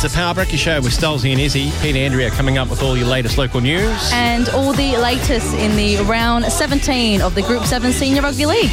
It's the Power Breakfast Show with Stolzy and Izzy. Pete and Andrea coming up with all your latest local news. And all the latest in the round 17 of the Group 7 Senior Rugby League.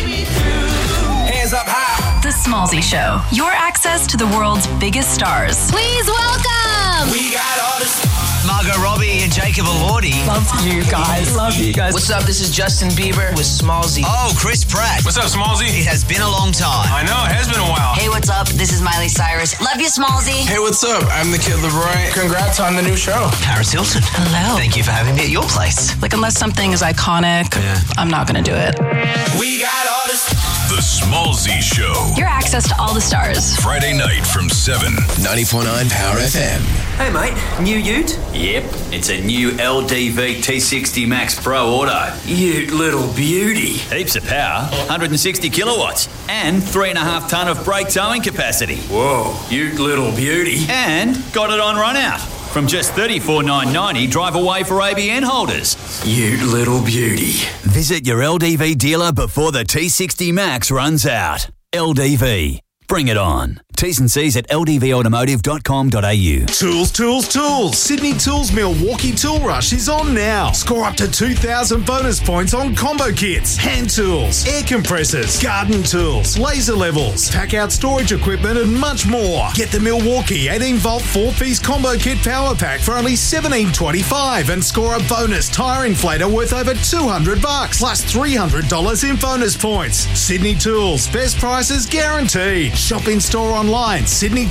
Hands up high. The Smallzy Show. Your access to the world's biggest stars. Please welcome. We got all this. Margot Robbie and Jacob Elordi. Love you guys. Love you guys. What's up? This is Justin Bieber with Smallzy. Oh, Chris Pratt. What's up, Smallzy? It has been a long time. I know, it has been a while. Hey, what's up? This is Miley Cyrus. Love you, Smallzy. Hey, what's up? I'm the Kid LeBron. Congrats on the new show. Paris Hilton. Hello. Thank you for having me at your place. Like, unless something is iconic, I'm not going to do it. We got all this. The Smallzy Show. Your access to all the stars. Friday night from 7. 94.9 Power FM. Hey, mate. New ute? Yep, it's a new LDV T60 Max Pro Auto. You little beauty. Heaps of power, 160 kilowatts, and 3.5 tonne of brake towing capacity. Whoa, you little beauty. And got it on run out. From just $34,990, drive away for ABN holders. You little beauty. Visit your LDV dealer before the T60 Max runs out. LDV. Bring it on. T's and C's at ldvautomotive.com.au. Tools, tools, tools. Sydney Tools Milwaukee Tool Rush is on now. Score up to 2,000 bonus points on combo kits, hand tools, air compressors, garden tools, laser levels, pack out storage equipment and much more. Get the Milwaukee 18-volt 4-piece combo kit power pack for only $17.25 and score a bonus tyre inflator worth over $200 plus $300 in bonus points. Sydney Tools, best prices guaranteed. Shop in store online,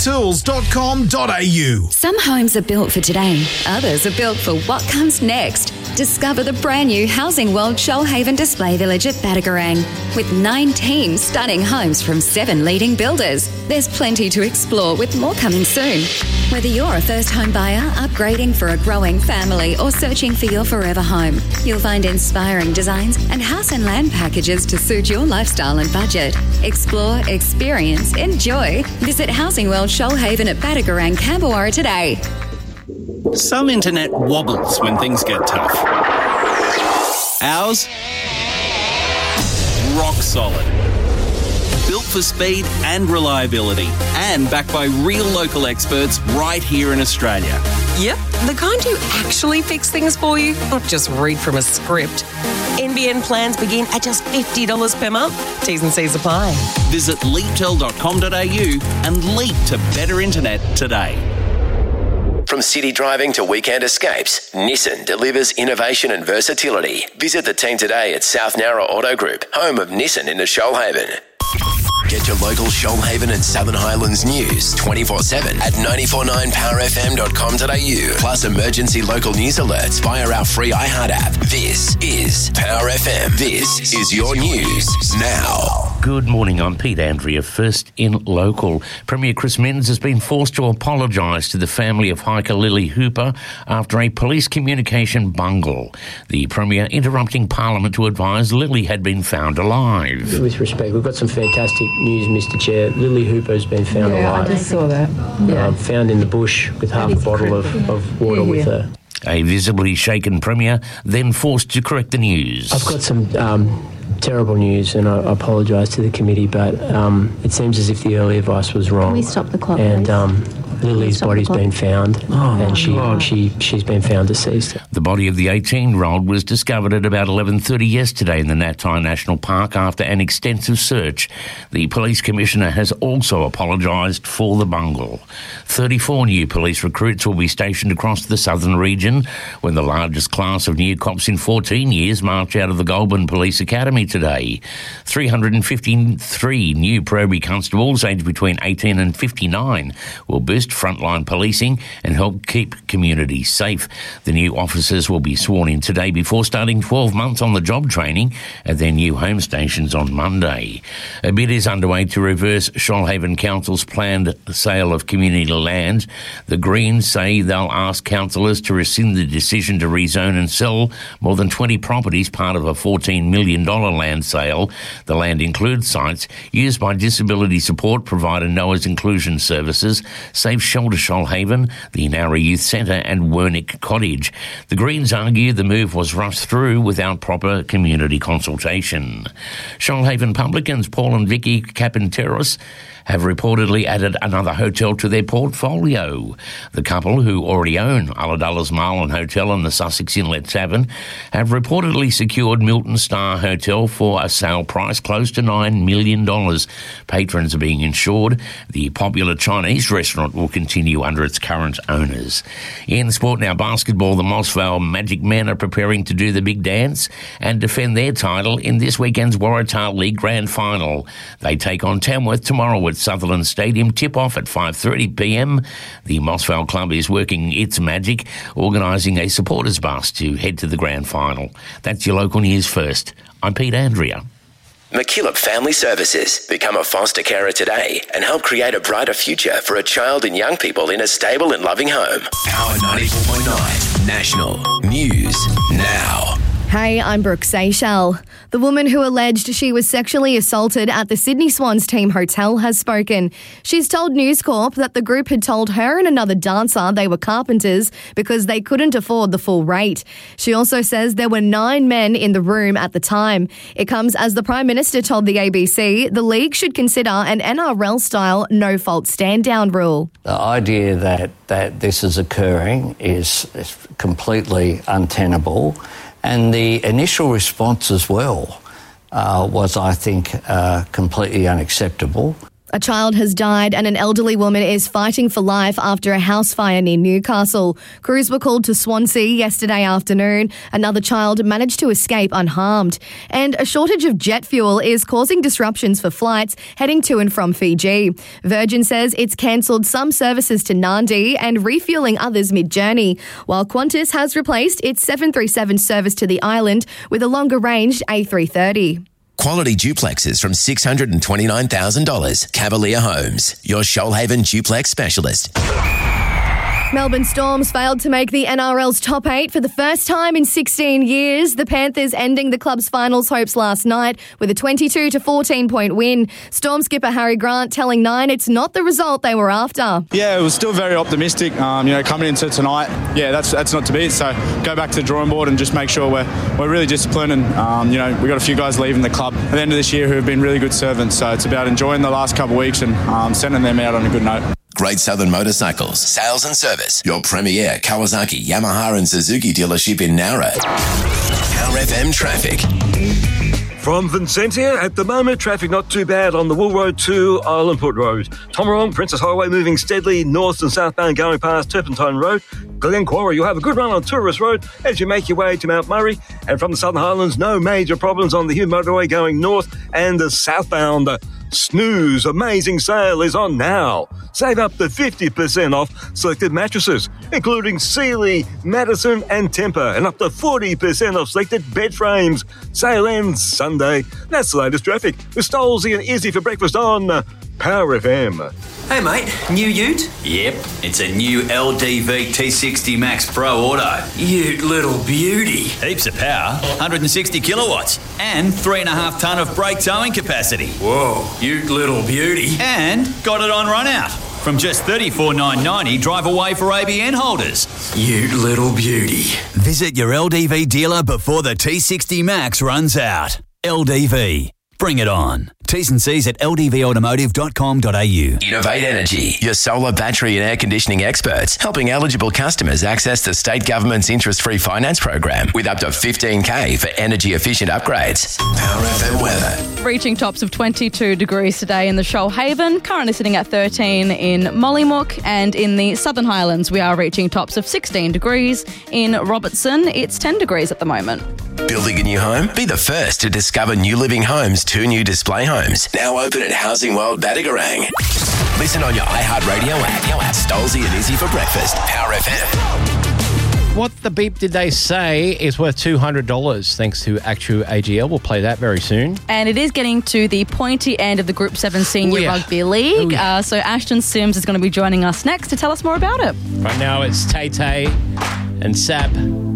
sydneytools.com.au. Some homes are built for today, others are built for what comes next. Discover the brand new Housing World Shoalhaven Display Village at Badagarang. With 19 stunning homes from 7 leading builders, there's plenty to explore with more coming soon. Whether you're a first home buyer, upgrading for a growing family or searching for your forever home, you'll find inspiring designs and house and land packages to suit your lifestyle and budget. Explore, experience, enjoy. Visit Housing World Shoalhaven at Badagarang, Camberwara today. Some internet wobbles when things get tough. Ours? Rock solid. Built for speed and reliability, and backed by real local experts right here in Australia. Yep, the kind who actually fix things for you, not just read from a script. NBN plans begin at just $50 per month. T's and C's apply. Visit leaptel.com.au and leap to better internet today. From city driving to weekend escapes, Nissan delivers innovation and versatility. Visit the team today at South Nowra Auto Group, home of Nissan in the Shoalhaven. Get your local Shoalhaven and Southern Highlands news 24/7 at 949powerfm.com.au. Plus emergency local news alerts via our free iHeart app. This is Power FM. This is your news now. Good morning, I'm Pete Andrea. First in local. Premier Chris Minns has been forced to apologise to the family of hiker Lily Hooper after a police communication bungle. The Premier interrupting Parliament to advise Lily had been found alive. With respect, we've got some fantastic news, Mr Chair. Lily Hooper has been found alive. I just saw that. Found in the bush with half a bottle of water with her. A visibly shaken Premier then forced to correct the news. I've got some terrible news, and I apologise to the committee, but it seems as if the early advice was wrong. Can we stop the clock, and please? Lily's body's been found, and she's been found deceased. The body of the 18-year-old was discovered at about 11:30 yesterday in the Natai National Park after an extensive search. The police commissioner has also apologised for the bungle. 34 new police recruits will be stationed across the southern region when the largest class of new cops in 14 years march out of the Goulburn Police Academy today. 353 new Proby constables aged between 18 and 59 will boost frontline policing and help keep communities safe. The new officers will be sworn in today before starting 12 months on the job training at their new home stations on Monday. A bid is underway to reverse Shoalhaven Council's planned sale of community land. The Greens say they'll ask councillors to rescind the decision to rezone and sell more than 20 properties, part of a $14 million land sale. The land includes sites used by disability support provider Noah's Inclusion Services, Safe Shelter Shoalhaven, the Nowra Youth Centre and Wernick Cottage. The Greens argue the move was rushed through without proper community consultation. Shoalhaven publicans Paul and Vicky Capenteros have reportedly added another hotel to their portfolio. The couple, who already own Ulladulla's Marlin Hotel and the Sussex Inlet Tavern, have reportedly secured Milton Star Hotel for a sale price close to $9 million. Patrons are being insured. The popular Chinese restaurant will continue under its current owners. In sport now, basketball, the Mossvale Magic Men are preparing to do the big dance and defend their title in this weekend's Waratah League Grand Final. They take on Tamworth tomorrow at Sutherland Stadium, tip-off at 5:30pm. The Mossvale Club is working its magic, organising a supporters bus to head to the Grand Final. That's your local news first. I'm Pete Andrea. McKillop Family Services. Become a foster carer today and help create a brighter future for a child and young people in a stable and loving home. Power 94.9 National News Now. Hey, I'm Brooke Seychelles. The woman who alleged she was sexually assaulted at the Sydney Swans team hotel has spoken. She's told News Corp that the group had told her and another dancer they were carpenters because they couldn't afford the full rate. She also says there were 9 men in the room at the time. It comes as the Prime Minister told the ABC the league should consider an NRL-style no-fault stand-down rule. The idea that this is occurring is completely untenable. And the initial response as well was, I think, completely unacceptable. A child has died and an elderly woman is fighting for life after a house fire near Newcastle. Crews were called to Swansea yesterday afternoon. Another child managed to escape unharmed. And a shortage of jet fuel is causing disruptions for flights heading to and from Fiji. Virgin says it's cancelled some services to Nadi and refuelling others mid-journey, while Qantas has replaced its 737 service to the island with a longer-range A330. Quality duplexes from $629,000. Cavalier Homes, your Shoalhaven duplex specialist. Melbourne Storms failed to make the NRL's top 8 for the first time in 16 years. The Panthers ending the club's finals hopes last night with a 22-14 point win. Storm skipper Harry Grant telling Nine it's not the result they were after. Yeah, it was still very optimistic. Coming into tonight, that's not to beat. So go back to the drawing board and just make sure we're really disciplined. And we got a few guys leaving the club at the end of this year who have been really good servants. So it's about enjoying the last couple of weeks and sending them out on a good note. Great Southern Motorcycles, sales and service. Your premier Kawasaki, Yamaha and Suzuki dealership in Nowra. Power FM traffic. From Vincentia, at the moment, traffic not too bad on the Wool Road to Islandport Road. Tomarong, Princess Highway moving steadily north and southbound going past Turpentine Road. Glenquarry, you'll have a good run on Tourist Road as you make your way to Mount Murray. And from the Southern Highlands, no major problems on the Hume Motorway going north and the southbound. Snooze Amazing Sale is on now. Save up to 50% off selected mattresses, including Sealy, Madison and Tempur, and up to 40% off selected bed frames. Sale ends Sunday. That's the latest traffic with Stolzy and Izzy for breakfast on Power FM. Hey mate, new ute? Yep, it's a new LDV T60 Max Pro Auto. Ute little beauty. Heaps of power, 160 kilowatts, and 3.5 tonne of brake towing capacity. Whoa, ute little beauty. And got it on run out. From just $34,990, drive away for ABN holders. Ute little beauty. Visit your LDV dealer before the T60 Max runs out. LDV. Bring it on. T's and C's at ldvautomotive.com.au. Innovate Energy, your solar, battery and air conditioning experts, helping eligible customers access the state government's interest-free finance program with up to $15,000 for energy-efficient upgrades. Power FM weather. Reaching tops of 22 degrees today in the Shoalhaven, currently sitting at 13 in Mollymook, and in the Southern Highlands we are reaching tops of 16 degrees. In Robertson, it's 10 degrees at the moment. Building a new home? Be the first to discover New Living Homes' 2 new display homes, now open at Housing World Badagarang. Listen on your iHeartRadio app. Stolzy and Izzy for breakfast. Power FM. What the beep did they say is worth $200 thanks to Actu AGL. We'll play that very soon. And it is getting to the pointy end of the Group 7 Senior Rugby League. So Ashton Sims is going to be joining us next to tell us more about it. Right now it's Tay Tay and Sap.